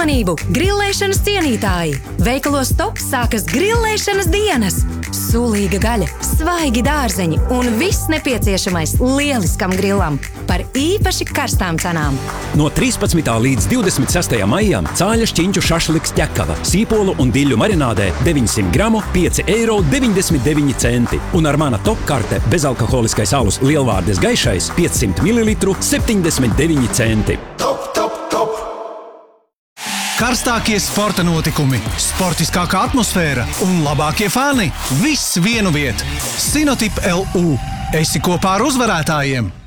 Uzmanību! Grillēšanas cienītāji! Veikalos Top sākas grillēšanas dienas! Sulīga gaļa, svaigi dārzeņi un viss nepieciešamais lieliskam grillam par īpaši karstām cenām. No 13. līdz 26. maijam cāļa šķiņķu šašliks ķekava, sīpolu un diļu marinādē 900 gramu 5,99 €. Un ar mana Top karte bezalkoholiskais alus Lielvārdes gaišais 500 ml 79 centi. Top, top, top! Karstākie sporta notikumi, sportiskākā atmosfēra un labākie fani – viss vienu vietu. Sinotip LU. Esi kopā ar uzvarētājiem!